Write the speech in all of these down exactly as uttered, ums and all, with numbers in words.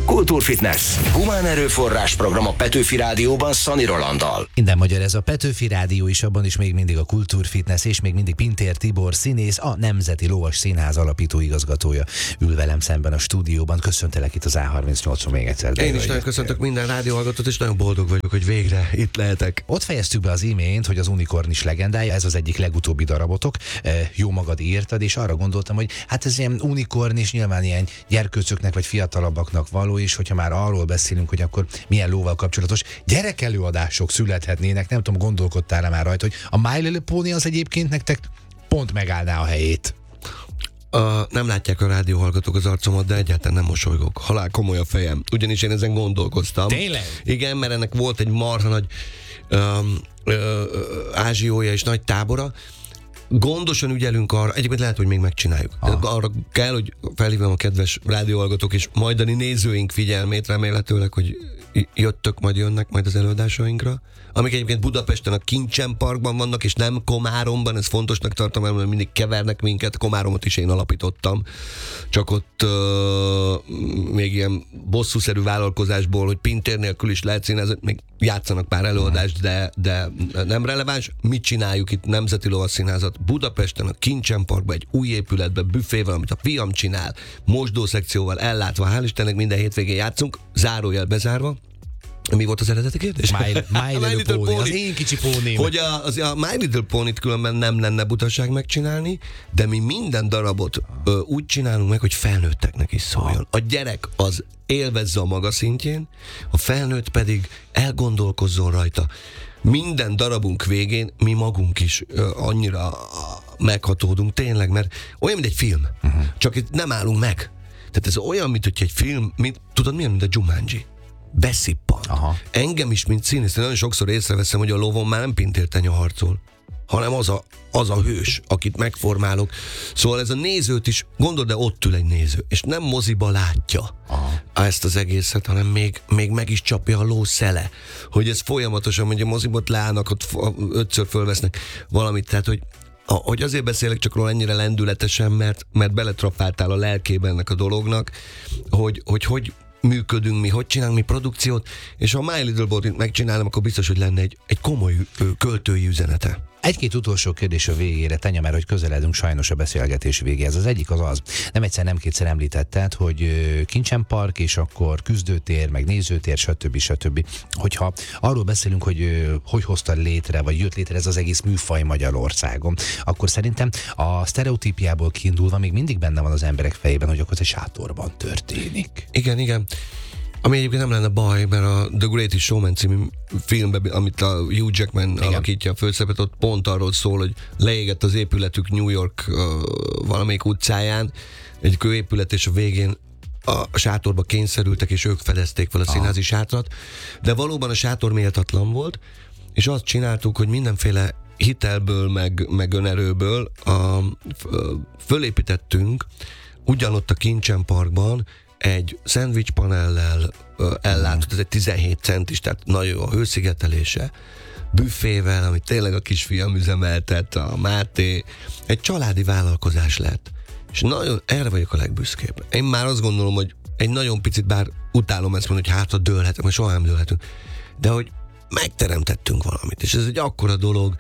Kultúrfitness. Humán erőforrás program a Petőfi Rádióban Szani Rolanddal. Minden magyar, ez a Petőfi Rádió is, abban is még mindig a Kultúrfitness, és még mindig Pintér Tibor színész, a Nemzeti Lovas Színház alapító igazgatója ül velem szemben a stúdióban. Köszöntelek itt az á harmincnyolcon még egyszer. Én is nagyon köszöntök minden rádióhallgatót, és nagyon boldog vagyok, hogy végre itt lehetek. Ott fejeztük be az imént, hogy az Unikornis legendája, ez az egyik legutóbbi darabotok, jó magad írtad, és arra gondoltam, hogy hát ez ilyen unikornis, nyilván ilyen gyerkőcöknek vagy fiatalabbaknak való, és hogyha már arról beszélünk, hogy akkor milyen lóval kapcsolatos gyerekelőadások születhetnének, nem tudom, gondolkodtál-e már rajta, hogy a My Little Pony az egyébként nektek pont megállná a helyét. Uh, nem látják a rádióhallgatók az arcomat, de egyáltalán nem mosolygok. Halál komoly a fejem. Ugyanis én ezen gondolkoztam. Tényleg? Igen, mert ennek volt egy marha nagy um, uh, ázsiója és nagy tábora. Gondosan ügyelünk arra, egyébként lehet, hogy még megcsináljuk. Ah. Arra kell, hogy felhívom a kedves rádióhallgatók és majdani nézőink figyelmét, remélhetőleg, hogy jöttök, majd jönnek majd az előadásainkra, amik egyébként Budapesten a Kincsen Parkban vannak, és nem Komáromban, ez fontosnak tartom, mert mindig kevernek minket, Komáromot is én alapítottam, csak ott uh, még ilyen bosszúszerű vállalkozásból, hogy Pintér nélkül is lehet színezni, még játszanak pár előadást, de, de nem releváns. Mit csináljuk itt? Nemzeti Lovas Színházat Budapesten, a Kincsen Parkban, egy új épületben, büfével, amit a fiam csinál, mosdószekcióval ellátva, hál' Istennek minden hétvégén játszunk, zárójel bezárva. Mi volt az eredeti kérdés? My, my, my Little Pony, Pony, az én kicsi póném. Hogy a, az, a My Little Pony-t különben nem lenne butaság megcsinálni, de mi minden darabot ö, úgy csinálunk meg, hogy felnőtteknek is szóljon. A gyerek az élvezze a maga szintjén, a felnőtt pedig elgondolkozzon rajta. Minden darabunk végén mi magunk is ö, annyira meghatódunk tényleg, mert olyan, mint egy film, uh-huh. csak itt nem állunk meg. Tehát ez olyan, mint hogy egy film, mint, tudod milyen, mint a Jumanji. Beszippan. Aha. Engem is, mint színész, nagyon sokszor észreveszem, hogy a lovon már nem Pintér Tenya harcol, hanem az a, az a hős, akit megformálok. Szóval ez a nézőt is, gondold, de ott ül egy néző, és nem moziba látja Aha. ezt az egészet, hanem még, még meg is csapja a ló szele, hogy ez folyamatosan, hogy a mozibot leállnak, ott ötször fölvesznek valamit, tehát, hogy hogy azért beszélek csak róla ennyire lendületesen, mert, mert beletrapáltál a lelkébe ennek a dolognak, hogy hogy, hogy működünk mi, hogy csinálunk mi produkciót, és ha My Little Pony-t megcsinálom, akkor biztos, hogy lenne egy, egy komoly költői üzenete. Egy-két utolsó kérdés a végére, Tenya, mert hogy közeledünk sajnos a beszélgetés végéhez. Az egyik az az, nem egyszer, nem kétszer említetted, hogy Kincsen Park, és akkor küzdőtér, meg nézőtér, stb. stb. Hogyha arról beszélünk, hogy hogy hoztad létre, vagy jött létre ez az egész műfaj Magyarországon, akkor szerintem a sztereotípiából kiindulva még mindig benne van az emberek fejében, hogy akkor ez egy sátorban történik. Igen, igen. Ami egyébként nem lenne baj, mert a The Greatest Showman című filmben, amit a Hugh Jackman Igen. alakítja a főszerepet, ott pont arról szól, hogy leégett az épületük New York uh, valamelyik utcáján, egy kőépület, és a végén a sátorba kényszerültek, és ők fedezték fel a színházi sátrat, de valóban a sátor méltatlan volt, és azt csináltuk, hogy mindenféle hitelből, meg, meg önerőből a, fölépítettünk ugyanott a Kincsen Parkban egy szendvicspanellel ellátott, ez egy tizenhét centis, tehát nagyon jó a hőszigetelése, büfével, amit tényleg a kisfiam üzemeltet, a Máté, egy családi vállalkozás lett. És nagyon, erre vagyok a legbüszkébb. Én már azt gondolom, hogy egy nagyon picit, bár utálom ezt mondani, hogy hát, ha dőlhetünk, mert soha nem dőlhetünk, de hogy megteremtettünk valamit, és ez egy akkora dolog,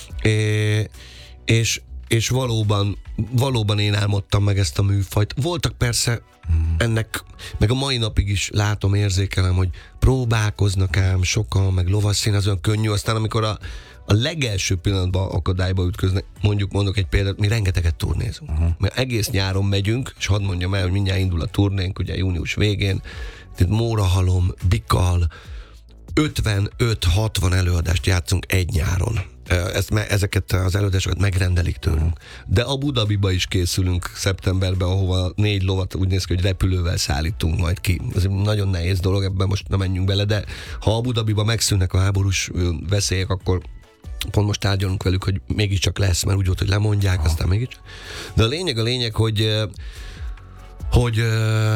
é, és és valóban, valóban én álmodtam meg ezt a műfajt. Voltak persze ennek, meg a mai napig is látom, érzékelem, hogy próbálkoznak ám sokan, meg lovasszín, az olyan könnyű, aztán amikor a, a legelső pillanatban akadályba ütköznek, mondjuk mondok egy példát, mi rengeteget turnézunk. Uh-huh. Mert egész nyáron megyünk, és hadd mondjam el, hogy mindjárt indul a turnénk, ugye június végén, tehát Mórahalom, Bikal, ötvenöt-hatvan előadást játszunk egy nyáron. Ezt, ezeket az előadásokat megrendelik tőlünk. De Abu Dhabiba is készülünk szeptemberben, ahova négy lovat úgy néz ki, hogy repülővel szállítunk majd ki. Ez egy nagyon nehéz dolog, ebben most nem menjünk bele, de ha Abu Dhabiba megszűnnek a háborús veszélyek, akkor pont most tárgyalunk velük, hogy mégiscsak lesz, mert úgy volt, hogy lemondják, ha. aztán mégiscsak. De a lényeg a lényeg, hogy hogy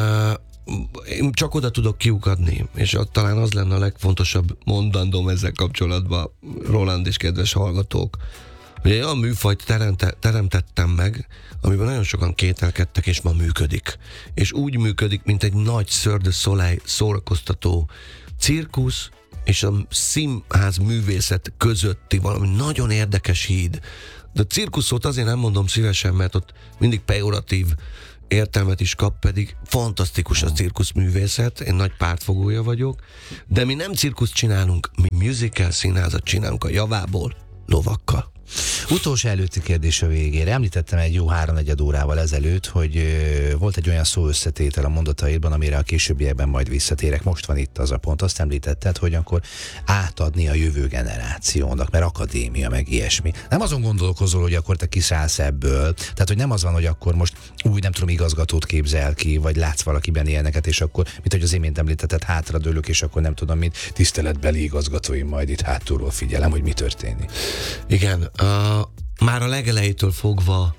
én csak oda tudok kiukadni, és ott talán az lenne a legfontosabb mondandóm ezzel kapcsolatban, Roland és kedves hallgatók, hogy egy olyan műfajt teremte, teremtettem meg, amiben nagyon sokan kételkedtek, és ma működik. És úgy működik, mint egy nagy Cirque du Soleil szórakoztató cirkusz, és a színház művészet közötti valami nagyon érdekes híd. De a cirkuszot azért nem mondom szívesen, mert ott mindig pejoratív értelmet is kap, pedig fantasztikus a cirkuszművészet, én nagy pártfogója vagyok, de mi nem cirkuszt csinálunk, mi musical színházat csinálunk a javából, lovakkal. Utolsó előtti kérdés a végére. Említettem egy jó háromnegyed órával ezelőtt, hogy ö, volt egy olyan szó összetétel a mondataidban, amire a későbbiekben majd visszatérek. Most van itt az a pont. Azt említetted, hogy akkor átadni a jövő generációnak, mert akadémia, meg ilyesmi. Nem azon gondolkozol, hogy akkor te kiszállsz ebből. Tehát, hogy nem az van, hogy akkor most új, nem tudom, igazgatót képzel ki, vagy látsz valakiben ilyeneket, és akkor, mint hogy az imént említetted, hátradőlök, és akkor nem tudom, mint tiszteletbeli igazgatóim, majd itt hátulról figyelem, hogy mi történik. Igen. Uh, már a legelejétől fogva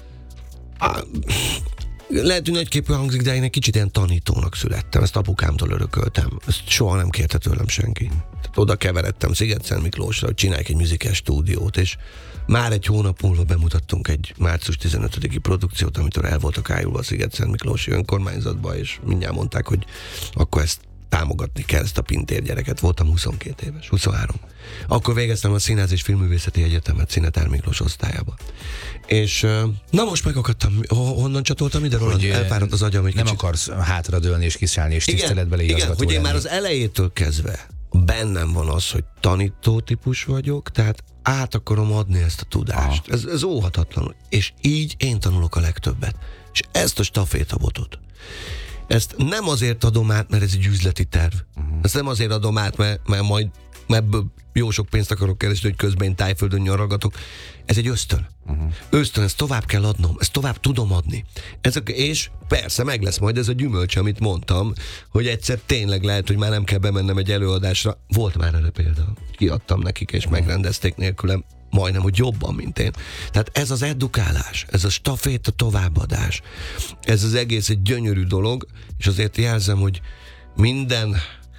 uh, lehet, hogy nagyképű hangzik, de én egy kicsit ilyen tanítónak születtem. Ezt apukámtól örököltem. Ezt soha nem kérte tőlem senki. Tehát oda keveredtem Sziget-Szent Miklósra, hogy csinálják egy musical stúdiót, és már egy hónap múlva bemutattunk egy március tizenötödiki produkciót, amitől el voltak ájulva a Sziget-Szent Miklósi önkormányzatba, és mindjárt mondták, hogy akkor ezt támogatni kell, ezt a Pintér gyereket. Voltam huszonkét éves, huszonhárom. Akkor végeztem a Színház és Filmművészeti Egyetemet Szinetár Miklós osztályába. És na most megakadtam, honnan csatoltam ide, Roland? Elfáradt az agyam egy nem kicsit. akarsz hátradőlni és kiszállni és tiszteletbeli igazgató Igen, hogy én lenni. már az elejétől kezdve bennem van az, hogy tanító típus vagyok, tehát át akarom adni ezt a tudást. Ez, ez óhatatlan. És így én tanulok a legtöbbet. És ezt a stafétabotot, ezt nem azért adom át, mert ez egy üzleti terv. Uh-huh. Ezt nem azért adom át, mert, mert majd mert ebből jó sok pénzt akarok keresni, hogy közben én Tájföldön nyaragatok. Ez egy ösztön. Uh-huh. Ösztön, ezt tovább kell adnom, ezt tovább tudom adni. Ezek, és persze meg lesz majd ez a gyümölcs, amit mondtam, hogy egyszer tényleg lehet, hogy már nem kell bemennem egy előadásra. Volt már erre példa. Kiadtam nekik, és uh-huh. megrendezték nélkülem majdnem, hogy jobban, mint én. Tehát ez az edukálás, ez a staféta továbbadás, ez az egész egy gyönyörű dolog, és azért jelzem, hogy minden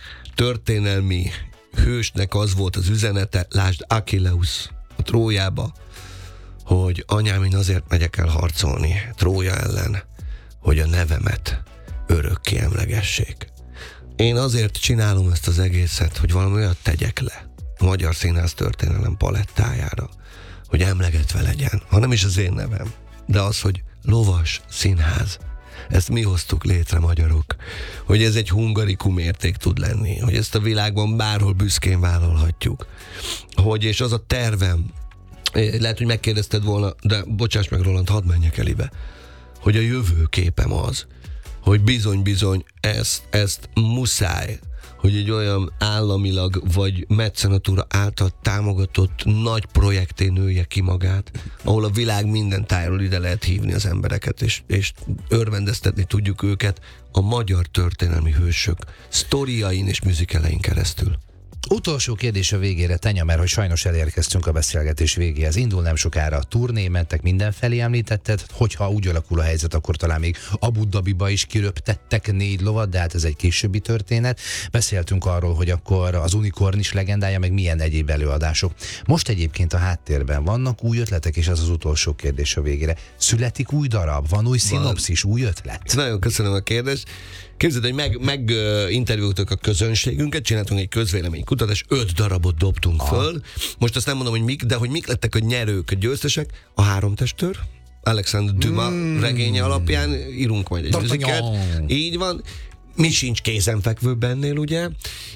történelmi hősnek az volt az üzenete, lásd Achilleus a Trójába, hogy anyám, én azért megyek el harcolni Trója ellen, hogy a nevemet örökké emlegessék. Én azért csinálom ezt az egészet, hogy valami olyat tegyek le a magyar színház történelem palettájára, hogy emlegetve legyen, ha nem is az én nevem, de az, hogy lovas színház. Ezt mi hoztuk létre, magyarok, hogy ez egy hungarikum érték tud lenni, hogy ezt a világban bárhol büszkén vállalhatjuk, hogy és az a tervem, lehet, hogy megkérdezted volna, de bocsáss meg, Roland, hadd menjek elébe, hogy a jövőképem az, hogy bizony-bizony ezt, ezt muszáj, hogy egy olyan államilag vagy mecenatúra által támogatott nagy projekté nője ki magát, ahol a világ minden tájról ide lehet hívni az embereket, és, és örvendeztetni tudjuk őket a magyar történelmi hősök sztoriain és műzikelein keresztül. Utolsó kérdés a végére, Tenya, mert hogy sajnos elérkeztünk a beszélgetés végéhez. Indul nem sokára a turné, mentek mindenfelé, említetted, hogyha úgy alakul a helyzet, akkor talán még Abu Dhabiba is kiröptettek négy lovat, de hát ez egy későbbi történet. Beszéltünk arról, hogy akkor az Unikorn is legendája, meg milyen egyéb előadások. Most egyébként a háttérben vannak új ötletek, és az az utolsó kérdés a végére. Születik új darab? Van új szinopszis, új ötlet? Nagyon köszönöm a kérdést. Képzeld, hogy meg, meg uh, interjúztuk a közönségünket, csináltunk egy közvéleménykutatást, öt darabot dobtunk Aha. föl. Most azt nem mondom, hogy mik, de hogy mik lettek a nyerők, a győztesek. A Három testőr, Alexandre Dumas mm. regénye alapján írunk majd egy műzikát. Így van. Mi sincs kézenfekvő bennél, ugye?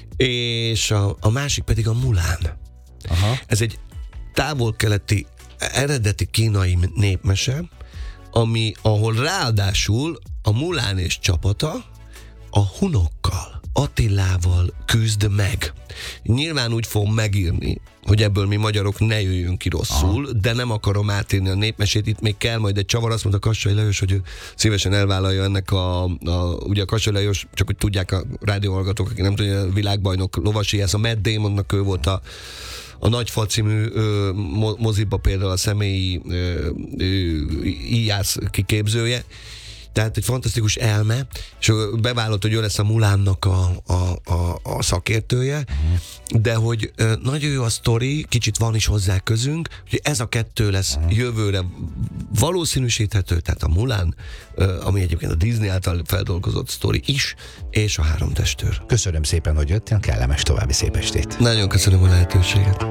És a, a másik pedig a Mulan. Aha. Ez egy távol-keleti, eredeti kínai népmese, ami, ahol ráadásul a Mulan és csapata a hunokkal, Attilával küzd meg. Nyilván úgy fogom megírni, hogy ebből mi magyarok ne jöjjünk ki rosszul, Aha. de nem akarom átírni a népmesét, itt még kell majd egy csavar, azt mondta Kassai Lajos, hogy ő szívesen elvállalja ennek a, a ugye a Kassai Lajos, csak hogy tudják a rádióhallgatók, akik nem tudják, a világbajnok lovasi, ez a Matt Damonnak ő volt a A Nagyfa című ö, moziba például a személyi íjász kiképzője. tehát egy fantasztikus elme, és bevállott, hogy ő lesz a Mulánnak a, a, a, a szakértője, uh-huh. de hogy nagyon jó a sztori, kicsit van is hozzá közünk, hogy ez a kettő lesz uh-huh. jövőre valószínűsíthető, tehát a Mulán, ami egyébként a Disney által feldolgozott sztori is, és a Három testőr. Köszönöm szépen, hogy jöttél, kellemes további szép estét. Nagyon köszönöm a lehetőséget.